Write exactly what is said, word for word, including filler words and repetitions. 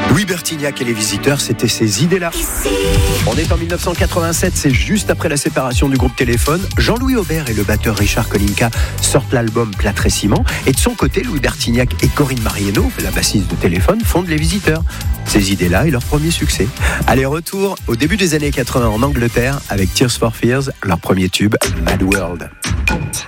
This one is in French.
Louis Bertignac et les Visiteurs, c'était ces idées-là. On est en dix-neuf cent quatre-vingt-sept, c'est juste après la séparation du groupe Téléphone. Jean-Louis Aubert et le batteur Richard Kolinka sortent l'album Plâtre et Ciment. Et de son côté, Louis Bertignac et Corinne Mariano, la bassiste de Téléphone, fondent les Visiteurs. Ces idées-là et leur premier succès. Allez, retour au début des années quatre-vingts en Angleterre avec Tears for Fears, leur premier tube, Mad World.